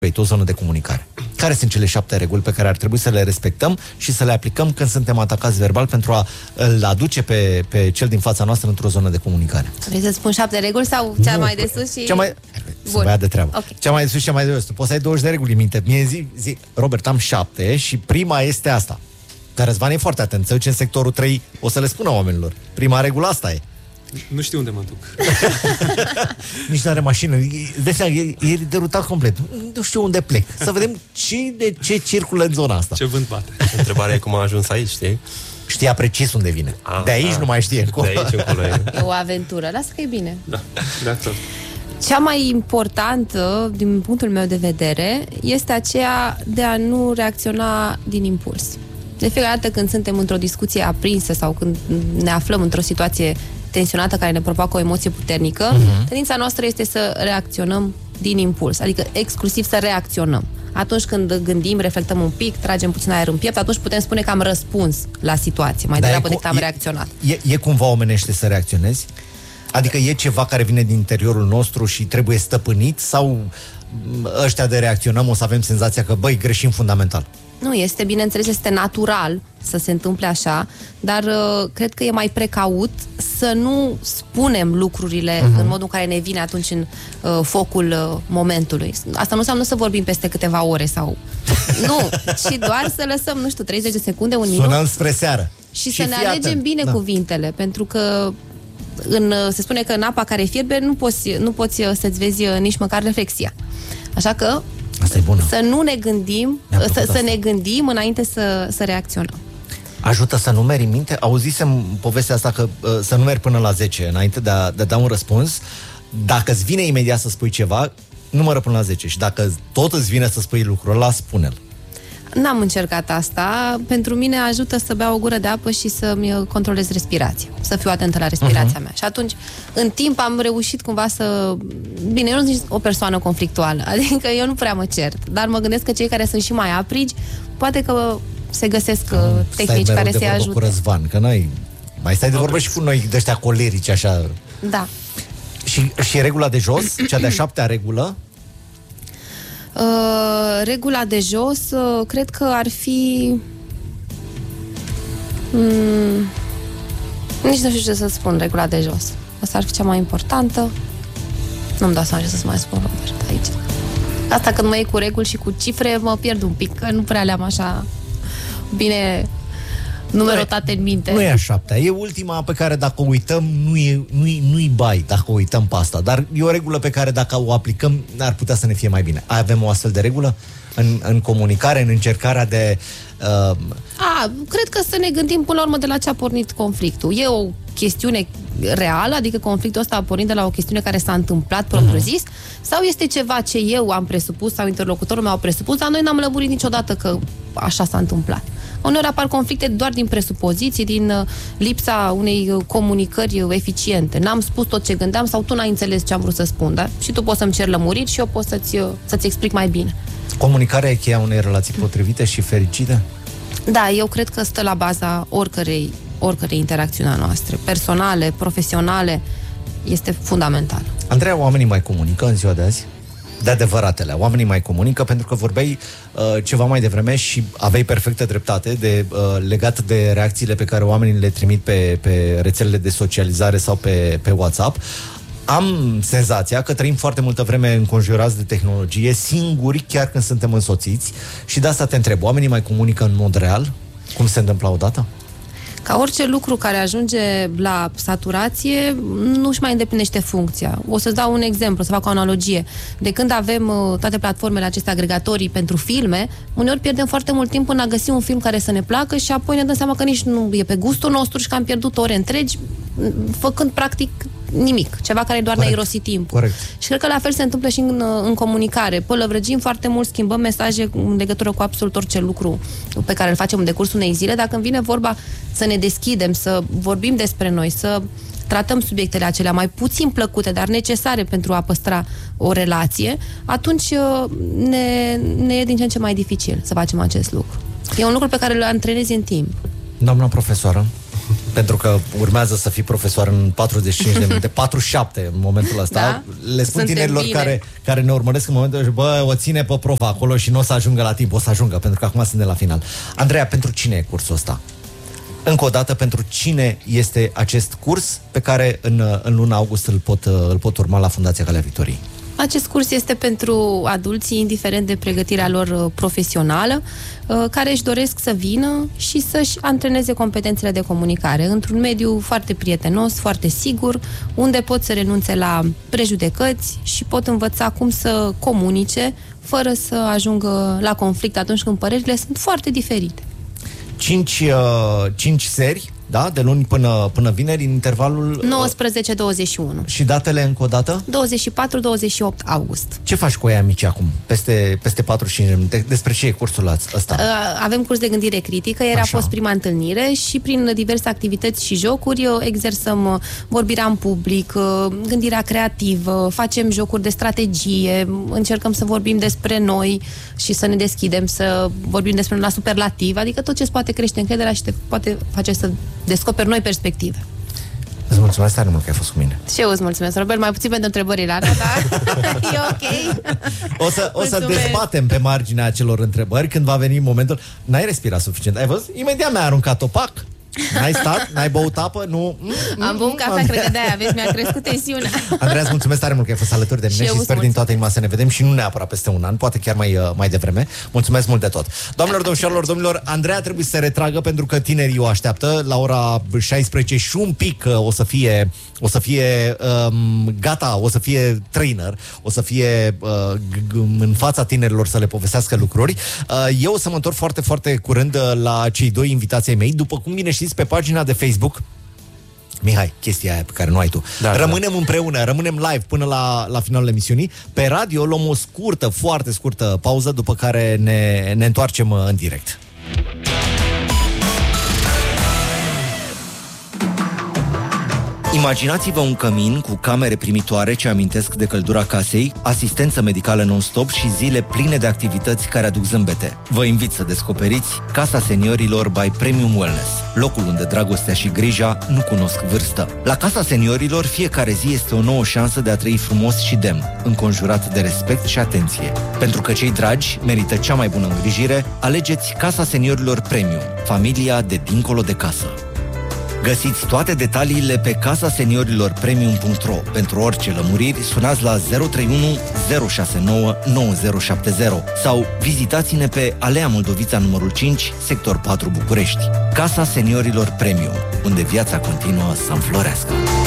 o zonă de comunicare. Care sunt cele 7 reguli pe care ar trebui să le respectăm și să le aplicăm când suntem atacați verbal pentru a îl aduce pe cel din fața noastră într-o zonă de comunicare? Vrei să spun 7 reguli sau cea mai de sus și... Să băia de treabă. Okay. Cea mai de sus și cea mai de jos. Tu poți să ai 20 de reguli în minte. Mie zi, Robert, am 7 și prima este asta. Dar Răzvan e foarte atent. Să duce în sectorul 3, o să le spună oamenilor. Prima regulă asta e. Nu știu unde mă duc. Nici nu are mașină. E derutat complet. Nu știu unde plec. Să vedem ce circulă în zona asta. Ce vânt bate. Întrebarea e cum a ajuns aici, știi? Știa precis unde vine. De aici nu mai știe. De aici încolo e. E o aventură. Lasă că e bine. Da, tot. Cea mai importantă, din punctul meu de vedere, este aceea de a nu reacționa din impuls. De fiecare dată când suntem într-o discuție aprinsă sau când ne aflăm într-o situație tensionată care ne provoacă o emoție puternică, tendința noastră este să reacționăm din impuls, adică exclusiv să reacționăm. Atunci când gândim, reflectăm un pic, tragem puțin aer în piept, atunci putem spune că am răspuns la situație, mai degrabă decât am reacționat. E cumva omenește să reacționezi? Adică e ceva care vine din interiorul nostru și trebuie stăpânit sau ăștia de reacționăm o să avem senzația că, băi, greșim fundamental? Nu, este, bineînțeles, este natural să se întâmple așa, dar cred că e mai precaut să nu spunem lucrurile în modul în care ne vine atunci în focul momentului. Asta nu înseamnă să vorbim peste câteva ore sau... Nu, ci doar să lăsăm, nu știu, 30 de secunde, un minut. Sunăm spre seară. Și să ne alegem bine cuvintele, pentru că se spune că în apa care fierbe nu poți să-ți vezi nici măcar reflexia. Așa că asta e bună. Să nu ne gândim, să ne gândim înainte să reacționăm. Ajută să numeri în minte? Auzisem povestea asta că să numeri până la 10 înainte de a da un răspuns. Dacă îți vine imediat să spui ceva, numără până la 10. Și dacă tot îți vine să spui lucrul ăla, spune-l. N-am încercat asta. Pentru mine ajută să beau o gură de apă și să-mi controlez respirația. Să fiu atentă la respirația mea. Și atunci, în timp, am reușit cumva să... Bine, eu nu sunt o persoană conflictuală. Adică eu nu prea mă cert. Dar mă gândesc că cei care sunt și mai aprigi, poate că se găsesc tehnici care să-i ajute. Cu Răzvan, că noi mai stai de vorbă și cu noi de ăștia colerici, așa. Da. Și regula de jos, cea de-a 7-a regulă? Regula de jos, cred că ar fi... Nici nu știu ce să spun, regula de jos. Asta ar fi cea mai importantă. Nu-mi dau seama ce să mai spun, Robert, aici. Asta când mă iei cu reguli și cu cifre, mă pierd un pic, că nu prea le-am așa bine numerotate în minte. Nu e a 7-a, e ultima pe care dacă o uităm, nu-i bai dacă o uităm pe asta. Dar e o regulă pe care dacă o aplicăm, ar putea să ne fie mai bine. Avem o astfel de regulă în comunicare, în încercarea de... Cred că să ne gândim până la urmă de la ce a pornit conflictul. E o chestiune reală, adică conflictul ăsta a pornit de la o chestiune care s-a întâmplat propriu-zis, sau este ceva ce eu am presupus sau interlocutorul meu a presupus, dar noi n-am lămurit niciodată că așa s-a întâmplat. Uneori apar conflicte doar din presupoziții, din lipsa unei comunicări eficiente. N-am spus tot ce gândeam sau tu n-ai înțeles ce am vrut să spun, da? Și tu poți să-mi ceri lămuriri și eu pot să-ți explic mai bine. Comunicarea e cheia unei relații potrivite și fericite? Da, eu cred că stă la baza oricărei interacțiuni a noastre, personale, profesionale, este fundamental. Andreea, oamenii mai comunică în ziua de azi? De adevăratele. Oamenii mai comunică pentru că vorbeai ceva mai devreme și aveai perfectă dreptate legat de reacțiile pe care oamenii le trimit pe rețelele de socializare sau pe WhatsApp. Am senzația că trăim foarte multă vreme înconjurați de tehnologie, singuri, chiar când suntem însoțiți, și de asta te întreb, oamenii mai comunică în mod real? Cum se întâmplă odată? Ca orice lucru care ajunge la saturație, nu-și mai îndeplinește funcția. O să-ți dau un exemplu, să fac o analogie. De când avem toate platformele acestea agregatorii pentru filme, uneori pierdem foarte mult timp până a găsi un film care să ne placă și apoi ne dăm seama că nici nu e pe gustul nostru și că am pierdut ore întregi făcând practic nimic, ceva care doar ne-a irosit timpul. Corect. Și cred că la fel se întâmplă și în comunicare. Pălăvrăgim foarte mult, schimbăm mesaje în legătură cu absolut orice lucru pe care îl facem în decursul unei zile. Dacă îmi vine vorba să ne deschidem, să vorbim despre noi, să tratăm subiectele acelea mai puțin plăcute, dar necesare pentru a păstra o relație, atunci ne e din ce în ce mai dificil să facem acest lucru. E un lucru pe care îl antrenezi în timp. Doamna profesoară, pentru că urmează să fii profesor în 45 de minute, 47 în momentul ăsta. Da? Le spun Suntem tinerilor bine. care ne urmăresc în momentul ăsta, bă, o ține pe profa acolo și nu o să ajungă la timp, o să ajungă, pentru că acum suntem la final. Andreea, pentru cine e cursul ăsta? Încă o dată, pentru cine este acest curs pe care în luna august îl pot urma la Fundația Calea Victoriei? Acest curs este pentru adulții, indiferent de pregătirea lor profesională, care își doresc să vină și să-și antreneze competențele de comunicare într-un mediu foarte prietenos, foarte sigur, unde pot să renunțe la prejudecăți și pot învăța cum să comunice fără să ajungă la conflict atunci când părerile sunt foarte diferite. 5 seri, da? De luni până vineri, în intervalul... 19-21. Și datele încă o dată? 24-28 august. Ce faci cu aia mici acum? Peste 45 de minute. Despre ce e cursul ăsta? Avem curs de gândire critică, ieri a Așa. fost prima întâlnire și prin diverse activități și jocuri exersăm vorbirea în public, gândirea creativă, facem jocuri de strategie, încercăm să vorbim despre noi și să ne deschidem, să vorbim despre noi la superlativ, adică tot ce îți poate crește încrederea și te poate face să descoperi noi perspective. Îți mulțumesc tare mult că ai fost cu mine. Și eu îți mulțumesc, Robert, mai puțin pentru întrebările alea, dar e ok. O să Mulțumesc. dezbatem pe marginea acelor întrebări când va veni momentul. N-ai respirat suficient, ai văzut? Imediat mi-a aruncat opac. N-ai stat? N-ai băut apă? Nu? Am băut cafea, cred că de-aia, vezi, mi-a crescut tensiunea. Andreea, îți mulțumesc tare mult că ai fost alături de mine și eu sper îți din toată inima să ne vedem și nu neapărat peste un an, poate chiar mai devreme. Mulțumesc mult de tot. Doamnelor, domnilor, Andreea trebuie să se retragă pentru că tinerii o așteaptă la ora 16 și un pic o să fie gata, o să fie trainer, o să fie în fața tinerilor să le povestească lucruri. Eu o să mă întorc foarte, foarte curând la cei doi invitații mei, după cum bine știți, pe pagina de Facebook. Mihai, chestia aia pe care nu ai tu. Rămânem împreună, rămânem live până la finalul emisiunii. Pe radio luăm o scurtă, foarte scurtă pauză, după care ne întoarcem în direct. Imaginați-vă un cămin cu camere primitoare ce amintesc de căldura casei, asistență medicală non-stop și zile pline de activități care aduc zâmbete. Vă invit să descoperiți Casa Seniorilor by Premium Wellness, locul unde dragostea și grija nu cunosc vârstă. La Casa Seniorilor, fiecare zi este o nouă șansă de a trăi frumos și demn, înconjurat de respect și atenție. Pentru că cei dragi merită cea mai bună îngrijire, alegeți Casa Seniorilor Premium, familia de dincolo de casă. Găsiți toate detaliile pe casaseniorilorpremium.ro. Pentru orice lămuriri, sunați la 031 069 9070 sau vizitați-ne pe Alea Moldovița numărul 5, sector 4 București. Casa Seniorilor Premium, unde viața continuă să înflorească.